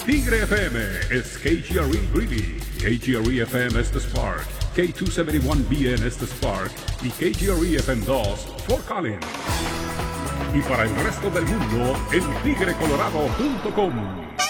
Tigre FM is KGRE Greeley, KGRE FM es The Spark, K271BN es The Spark y KGRE FM2 Fort Collins. Y para el resto del mundo, en tigrecolorado.com.